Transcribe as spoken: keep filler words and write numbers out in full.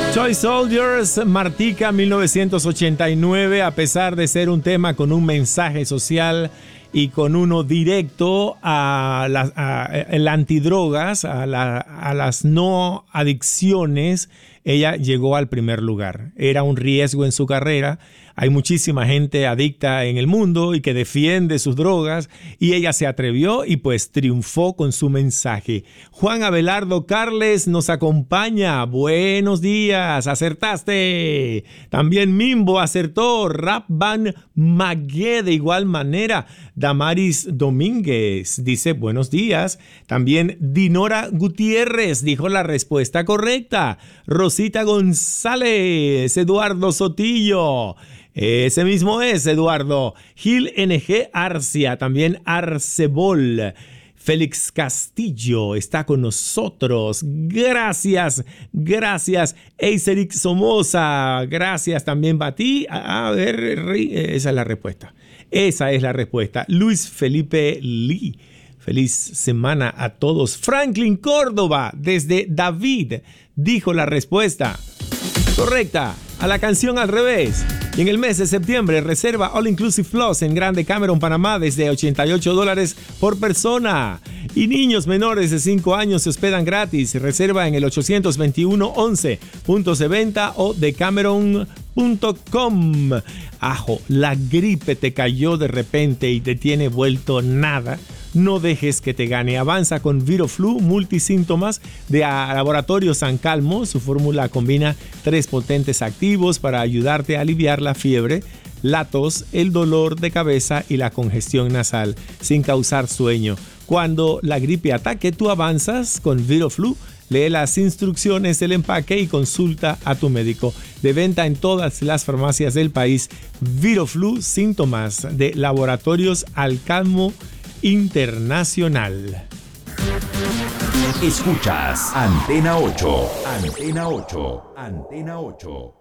Toy Soldiers, Martica, mil novecientos ochenta y nueve, a pesar de ser un tema con un mensaje social y con uno directo a las a, el antidrogas, a, la, a las no adicciones, ella llegó al primer lugar. Era un riesgo en su carrera. Hay muchísima gente adicta en el mundo y que defiende sus drogas, y ella se atrevió y pues triunfó con su mensaje. Juan Abelardo Carles nos acompaña. Buenos días, acertaste. También Mimbo acertó. Rap Van Magué de igual manera. Damaris Domínguez dice buenos días. También Dinora Gutiérrez dijo la respuesta correcta. Rosita González, Eduardo Sotillo. Ese mismo es, Eduardo. Gil N G Arcia, también Arcebol. Félix Castillo está con nosotros. Gracias, gracias. Eiseric Somoza, gracias también para ti. A ver, esa es la respuesta. Esa es la respuesta. Luis Felipe Lee. Feliz semana a todos. Franklin Córdoba, desde David, dijo la respuesta correcta a la canción al revés. Y en el mes de septiembre reserva All Inclusive Plus en Grande Cameron, Panamá, desde ochenta y ocho dólares por persona. Y niños menores de cinco años se hospedan gratis. Reserva en el ochocientos veintiuno once, puntos de venta o decameron punto com. Ajo, la gripe te cayó de repente y te tiene vuelto nada. No dejes que te gane. Avanza con Viroflu multisíntomas de Laboratorio San Calmo. Su fórmula combina tres potentes activos para ayudarte a aliviar la fiebre, la tos, el dolor de cabeza y la congestión nasal sin causar sueño. Cuando la gripe ataque, tú avanzas con Viroflu. Lee las instrucciones del empaque y consulta a tu médico. De venta en todas las farmacias del país. Viroflu, síntomas de Laboratorios Alcalmo Internacional. Escuchas Antena ocho. Antena ocho. Antena ocho.